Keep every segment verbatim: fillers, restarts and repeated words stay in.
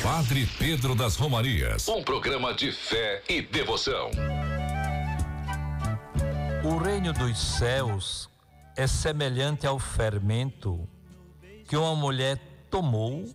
Padre Pedro das Romarias, um programa de fé e devoção. O reino dos céus é semelhante ao fermento que uma mulher tomou,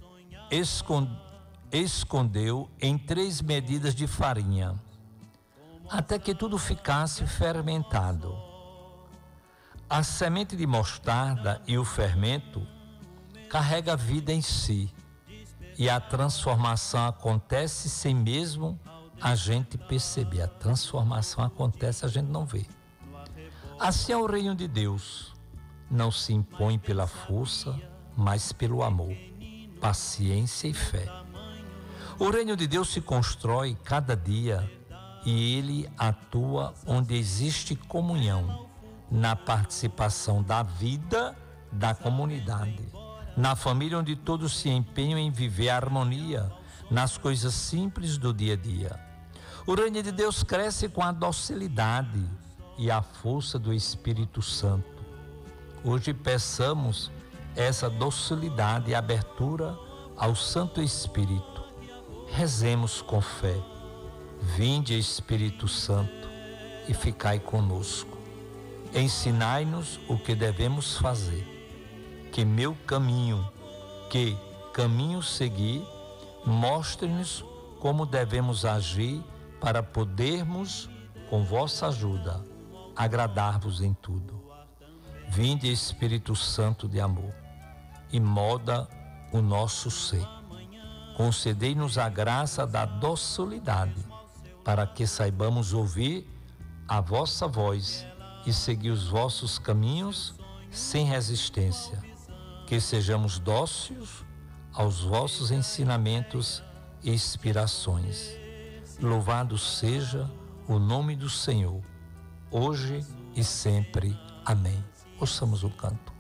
escondeu em três medidas de farinha, até que tudo ficasse fermentado. A semente de mostarda e o fermento carrega a vida em si, e a transformação acontece sem mesmo a gente perceber. A transformação acontece, a gente não vê. Assim é o reino de Deus. Não se impõe pela força, mas pelo amor, paciência e fé. O reino de Deus se constrói cada dia e ele atua onde existe comunhão, na participação da vida da comunidade, na família onde todos se empenham em viver a harmonia, nas coisas simples do dia a dia. O reino de Deus cresce com a docilidade e a força do Espírito Santo. Hoje peçamos essa docilidade e abertura ao Santo Espírito. Rezemos com fé. Vinde, Espírito Santo, e ficai conosco. Ensinai-nos o que devemos fazer. Que meu caminho, que caminho seguir, mostre-nos como devemos agir para podermos, com vossa ajuda, agradar-vos em tudo. Vinde, Espírito Santo de amor, e molda o nosso ser. Concedei-nos a graça da docilidade, para que saibamos ouvir a vossa voz e seguir os vossos caminhos sem resistência. Que sejamos dóceis aos vossos ensinamentos e inspirações. Louvado seja o nome do Senhor, hoje e sempre. Amém. Ouçamos o canto.